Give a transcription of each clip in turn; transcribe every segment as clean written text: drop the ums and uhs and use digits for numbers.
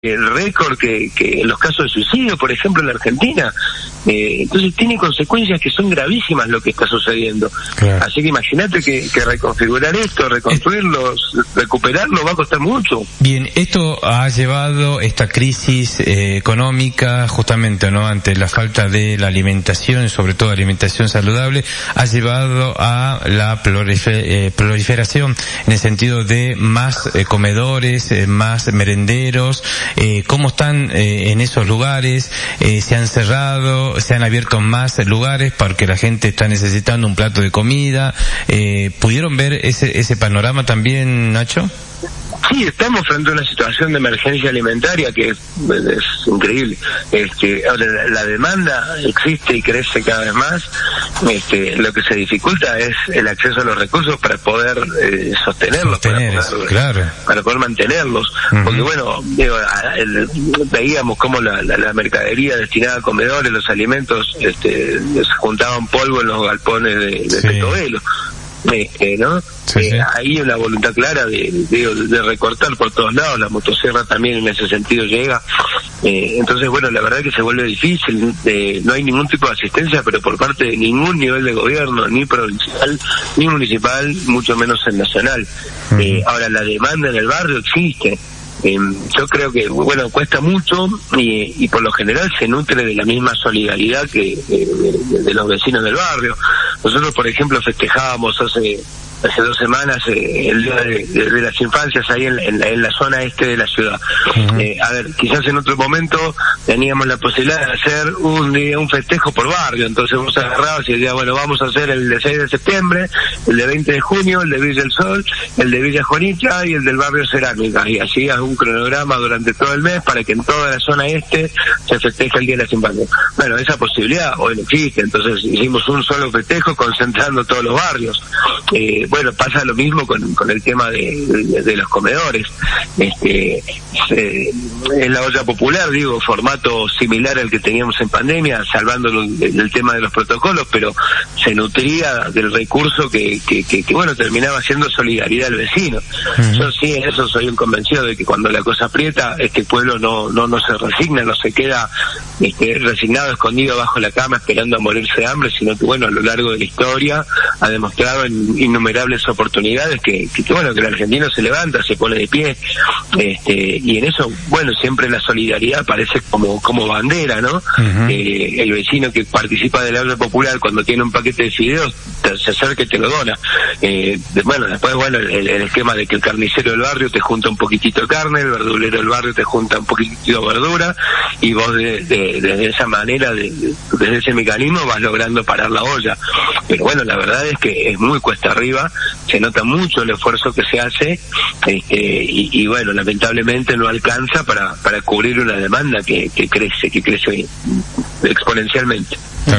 el récord que en los casos de suicidio, por ejemplo, en la Argentina. Entonces tiene consecuencias que son gravísimas lo que está sucediendo. Claro. Así que imagínate que reconfigurar esto, reconstruirlo, recuperarlo va a costar mucho. Bien, esto ha llevado, esta crisis económica, justamente, ¿no?, ante la falta de la alimentación, sobre todo alimentación saludable, ha llevado a la proliferación en el sentido de más comedores, más merenderos. ¿Cómo están en esos lugares? ¿Se han cerrado? ¿Se han abierto más lugares porque la gente está necesitando un plato de comida? ¿Pudieron ver ese panorama también, Nacho? Sí, estamos frente a una situación de emergencia alimentaria que es increíble. Ahora la demanda existe y crece cada vez más. Lo que se dificulta es el acceso a los recursos para poder sostenerlos, para poder mantenerlos. Uh-huh. Porque bueno, veíamos cómo la mercadería destinada a comedores, los alimentos, se juntaban polvo en los galpones de Petovelo. ¿No? Sí. Hay una voluntad clara de recortar por todos lados. La motosierra también en ese sentido llega. Entonces, bueno, la verdad que se vuelve difícil. No hay ningún tipo de asistencia, pero por parte de ningún nivel de gobierno, ni provincial, ni municipal, mucho menos el nacional. Uh-huh. Ahora, la demanda en el barrio existe. Yo creo que, bueno, cuesta mucho y por lo general se nutre de la misma solidaridad que de los vecinos del barrio. Nosotros, por ejemplo, festejábamos hace 2 semanas el Día de las Infancias ahí en la zona este de la ciudad. Uh-huh. A ver, quizás en otro momento teníamos la posibilidad de hacer un festejo por barrio, entonces vos agarrabas y decías, bueno, vamos a hacer el de 6 de septiembre, el de 20 de junio, el de Villa del Sol, el de Villa Juanita y el del barrio Cerámica, y hacías un cronograma durante todo el mes para que en toda la zona este se festeje el Día de las Infancias. Bueno, esa posibilidad hoy no existe, entonces hicimos un solo festejo concentrando todos los barrios. Bueno, pasa lo mismo con el tema de los comedores. En la olla popular, digo, formato similar al que teníamos en pandemia, salvando el tema de los protocolos, pero se nutría del recurso que bueno, terminaba siendo solidaridad al vecino. Uh-huh. Yo sí, en eso soy un convencido de que cuando la cosa aprieta, este pueblo no se resigna, no se queda resignado, escondido bajo la cama esperando a morirse de hambre, sino que bueno, a lo largo de la historia ha demostrado en innumerables oportunidades que el argentino se levanta, se pone de pie, y en eso, bueno, siempre la solidaridad aparece como bandera, ¿no? Uh-huh. El vecino que participa de la olla popular cuando tiene un paquete de fideos se acerca y te lo dona. Después, el esquema de que el carnicero del barrio te junta un poquitito de carne, el verdulero del barrio te junta un poquitito de verdura, y vos de esa manera, desde ese mecanismo vas logrando parar la olla. Pero bueno, la verdad es que es muy cuesta arriba, se nota mucho el esfuerzo que se hace, y bueno, lamentablemente no alcanza para cubrir una demanda que crece exponencialmente.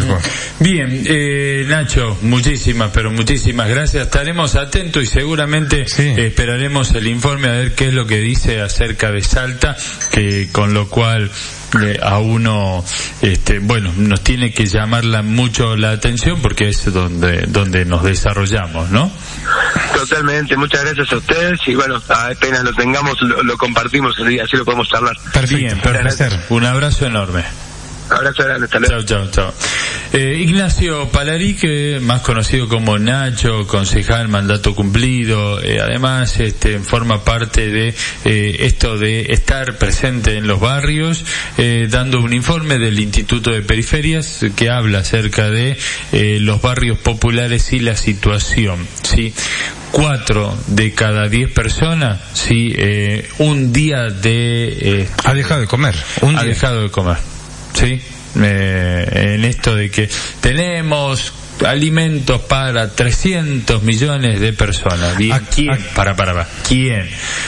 Bien, Nacho, muchísimas gracias. Estaremos atentos y seguramente esperaremos el informe a ver qué es lo que dice acerca de Salta, que con lo cual a uno nos tiene que llamarla mucho la atención porque es donde nos desarrollamos, ¿no? Totalmente, muchas gracias a ustedes y bueno, apenas lo tengamos lo compartimos el día, así lo podemos charlar. Bien, perfecto. Un abrazo enorme. Abrazo grande, hasta luego. Chao. Ignacio Palaric, más conocido como Nacho, concejal, mandato cumplido, además forma parte de esto de estar presente en los barrios, dando un informe del Instituto de Periferias que habla acerca de los barrios populares y la situación, ¿sí? 4 de cada 10 personas, un día ha dejado de comer. Dejado de comer. Sí, en esto de que tenemos alimentos para 300 millones de personas. Bien, ¿quién? ¿Quién?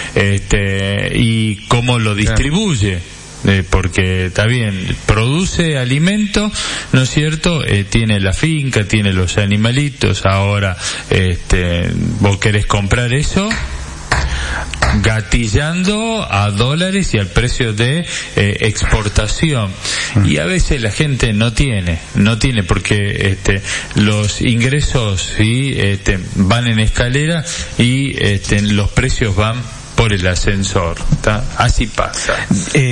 Y cómo lo distribuye. Porque está bien, produce alimento, ¿no es cierto? Tiene la finca, tiene los animalitos, ahora vos querés comprar eso gatillando a dólares y al precio de exportación, y a veces la gente no tiene porque los ingresos van en escalera y los precios van por por el ascensor, ¿tá? Así pasa.